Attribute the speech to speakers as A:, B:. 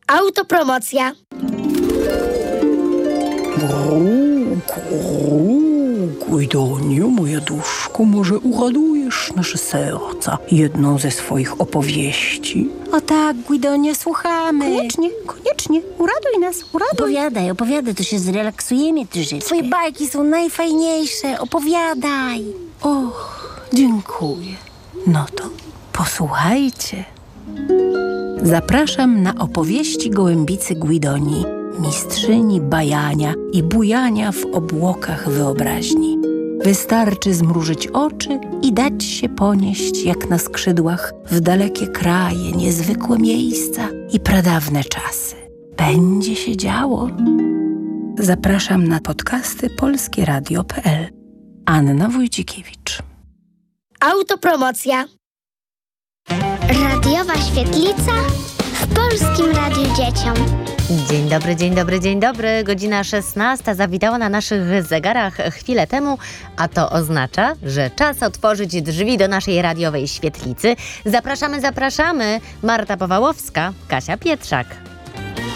A: Autopromocja.
B: Guidoniu, moja duszko, może uradujesz nasze serca jedną ze swoich opowieści?
C: O tak, Guidonie, słuchamy. Koniecznie. Uraduj nas.
D: Opowiadaj, to się zrelaksujemy troszeczkę.
C: Twoje bajki są najfajniejsze. Opowiadaj.
B: Och, dziękuję. No to posłuchajcie. Zapraszam na opowieści gołębicy Guidonii, mistrzyni bajania i bujania w obłokach wyobraźni. Wystarczy zmrużyć oczy i dać się ponieść jak na skrzydłach w dalekie kraje, niezwykłe miejsca i pradawne czasy. Będzie się działo. Zapraszam na podcasty polskieradio.pl. Anna Wójcikiewicz.
A: Autopromocja.
E: Radiowa świetlica w Polskim Radiu Dzieciom.
F: Dzień dobry. Godzina 16 zawitała na naszych zegarach chwilę temu, a to oznacza, że czas otworzyć drzwi do naszej radiowej świetlicy. Zapraszamy. Marta Powałowska, Kasia Pietrzak.